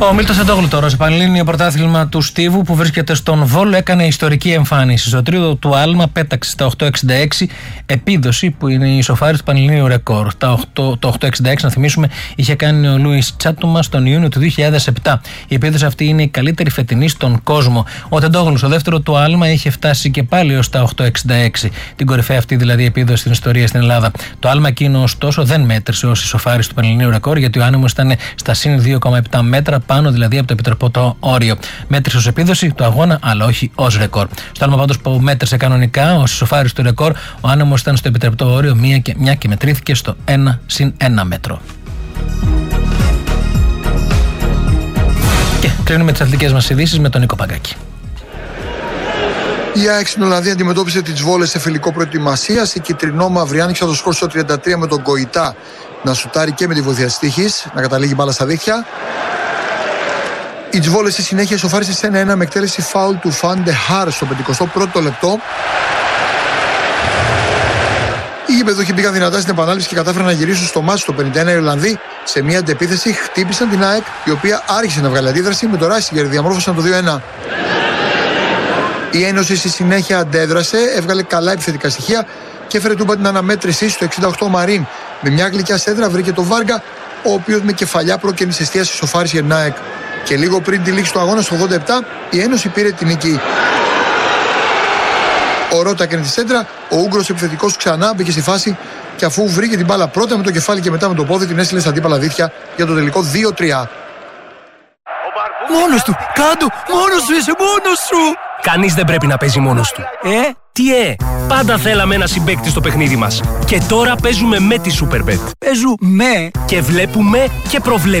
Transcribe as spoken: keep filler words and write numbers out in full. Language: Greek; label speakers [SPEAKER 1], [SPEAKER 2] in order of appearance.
[SPEAKER 1] Ο Μίλτος Αντόγλου τώρα, σε Πανελλήνιο Πρωτάθλημα του Στίβου που βρίσκεται στον Βόλο, έκανε ιστορική εμφάνιση. Στο τρίτο του άλμα πέταξε στα οκτώ εξήντα έξι, επίδοση που είναι η ισοφάριση του Πανελληνίου ρεκόρ. Τα οκτώ, το οκτώ εξήντα έξι, να θυμίσουμε, είχε κάνει ο Λούις Τσάτουμα τον Ιούνιο του δύο χιλιάδες επτά. Η επίδοση αυτή είναι η καλύτερη φετινή στον κόσμο. Ο Τεντόγλου στο δεύτερο του άλμα είχε φτάσει και πάλι ως τα οκτώ εξήντα έξι, την κορυφαία αυτή δηλαδή επίδοση στην ιστορία στην Ελλάδα. Το άλμα εκείνο, ωστόσο, δεν μέτρησε ως ισοφάριση του Πανελληνίου ρεκόρ, γιατί ο άνεμος ήταν στα συν δύο κόμμα επτά μέτρα, πάνω δηλαδή από το επιτρεπότο όριο. Μέτρησε ως επίδοση του αγώνα, αλλά όχι ως ρεκόρ. Στο άλμα πάντως που μέτρησε κανονικά ως ισοφάριση του ρεκόρ, ο άνεμος ήταν στο επιτρεπτό όριο, μία και, μια και μετρήθηκε στο ένα συν ένα μέτρο. Και κλείνουμε τις αθλητικές μας ειδήσεις με τον Νίκο Παγκάκη.
[SPEAKER 2] Η ΑΕΚ στην Ολλανδία αντιμετώπισε τις Βόλες σε φιλικό προετοιμασίας. Η κυτρινόμαυρη άνοιξε το σκορ στο τριάντα τρία με τον Κοϊτά να σουτάρει και με τη βοήθεια της τύχης, να καταλήγει μπάλα στα δίχτυα. Η Βόλες στη συνέχεια ισοφάρισε σε ένα ένα με εκτέλεση φάουλ του Φάντε Χάρ στο πενηκοστό πρώτο λεπτό. Οι γηπεδούχοι πήγαν δυνατά στην επανάληψη και κατάφεραν να γυρίσουν στο μάτι στο πενήντα ένα. Οι Ολλανδοί σε μια αντεπίθεση χτύπησαν την ΑΕΚ, η οποία άρχισε να βγάλει αντίδραση με το Ράισιγκερ, διαμόρφωσαν το δύο ένα. Η Ένωση στη συνέχεια αντέδρασε, έβγαλε καλά επιθετικά στοιχεία και έφερε τούμπα την αναμέτρηση στο εξήντα οκτώ. Μαρίν με μια γλυκιά σέντρα βρήκε το Βάργα, ο οποίος με κεφαλιά πρόκαινης εστίαση ισοφάρισε για την ΑΕΚ. Και λίγο πριν τη λήξη του αγώνα στο ογδόντα επτά η Ένωση πήρε την νίκη. Ο Ρώτα έκανε τη σέντρα, ο Ούγγρος επιθετικός ξανά μπήκε στη φάση και αφού βρήκε την μπάλα πρώτα με το κεφάλι και μετά με το πόδι, την έστειλε στα αντίπαλα δίχτυα για το τελικό δύο τρία.
[SPEAKER 3] Μόνος του! Κάντο! Μόνος σου είσαι! Μόνος σου!
[SPEAKER 4] Κανείς δεν πρέπει να παίζει μόνος του.
[SPEAKER 3] Ε?
[SPEAKER 4] Τι ε! Πάντα θέλαμε ένα συμπαίκτη στο παιχνίδι μας. Και τώρα παίζουμε με τη Superbet.
[SPEAKER 3] Παίζουμε
[SPEAKER 4] και βλέπουμε και προβλέπουμε.